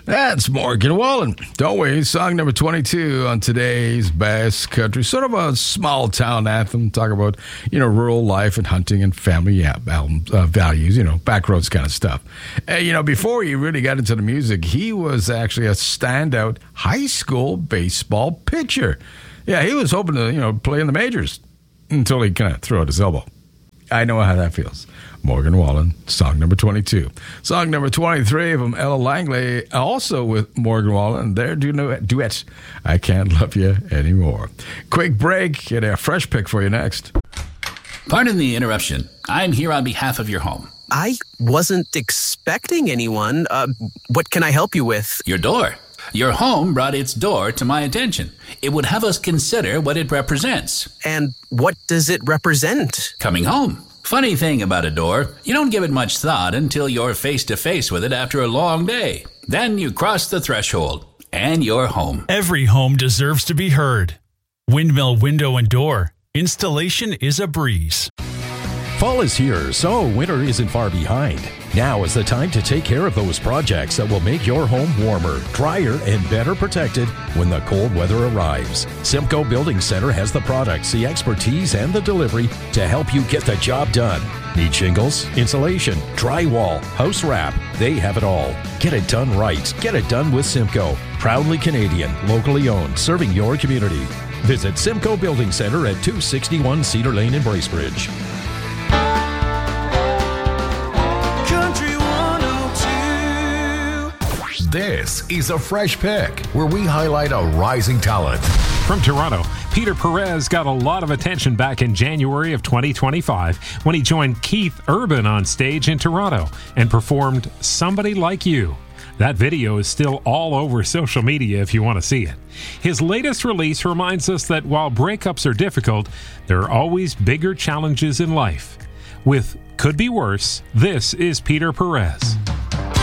That's Morgan Wallen. Don't we? Song number 22 on today's Best Country. Sort of a small town anthem. Talk about, rural life and hunting and family values, backroads kind of stuff. Before he really got into the music, he was actually a standout high school baseball pitcher. Yeah, he was hoping to, play in the majors until he kind of threw out his elbow. I know how that feels. Morgan Wallen, song number 22. Song number 23 from Ella Langley, also with Morgan Wallen. Their duet, I Can't Love You Anymore. Quick break and a fresh pick for you next. Pardon the interruption. I'm here on behalf of your home. I wasn't expecting anyone. What can I help you with? Your door. Your home brought its door to my attention. It would have us consider what it represents. And what does it represent? Coming home. Funny thing about a door, you don't give it much thought until you're face to face with it after a long day. Then you cross the threshold, and you're home. Every home deserves to be heard. Windmill Window and Door. Installation is a breeze. Fall is here, so winter isn't far behind. Now is the time to take care of those projects that will make your home warmer, drier, and better protected when the cold weather arrives. Simcoe Building Center has the products, the expertise, and the delivery to help you get the job done. Need shingles, insulation, drywall, house wrap? They have it all. Get it done right. Get it done with Simcoe. Proudly Canadian, locally owned, serving your community. Visit Simcoe Building Center at 261 Cedar Lane in Bracebridge. This is a Fresh Pick, where we highlight a rising talent. From Toronto, Peter Perez got a lot of attention back in January of 2025 when he joined Keith Urban on stage in Toronto and performed Somebody Like You. That video is still all over social media if you want to see it. His latest release reminds us that while breakups are difficult, there are always bigger challenges in life. With Could Be Worse, this is Peter Perez.